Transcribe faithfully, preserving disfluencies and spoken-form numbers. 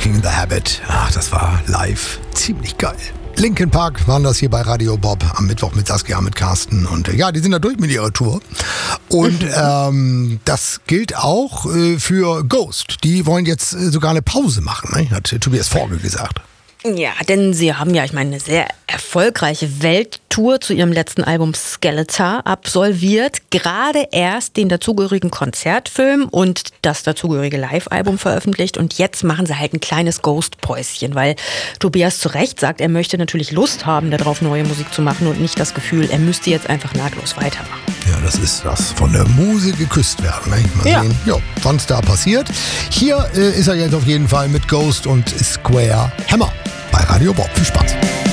Breaking the Habit. Ach, das war live ziemlich geil. Linkin Park waren das hier bei Radio Bob am Mittwoch mit Saskia, mit Carsten. Und äh, ja, die sind da durch mit ihrer Tour. Und ähm, das gilt auch äh, für Ghost. Die wollen jetzt äh, sogar eine Pause machen, ne? Hat äh, Tobias Forge gesagt. Ja, denn sie haben ja, ich meine, eine sehr erfolgreiche Welttour zu ihrem letzten Album Skeletor absolviert. Gerade erst den dazugehörigen Konzertfilm und das dazugehörige Live-Album veröffentlicht. Und jetzt machen sie halt ein kleines Ghost-Päuschen, weil Tobias zu Recht sagt, er möchte natürlich Lust haben, darauf neue Musik zu machen und nicht das Gefühl, er müsste jetzt einfach nahtlos weitermachen. Ja, das ist das. Von der Muse geküsst werden. Ne? Mal Ja. sehen, jo, was da passiert. Hier äh, ist er jetzt auf jeden Fall mit Ghost und Square Hammer bei Radio Bob. Viel Spaß.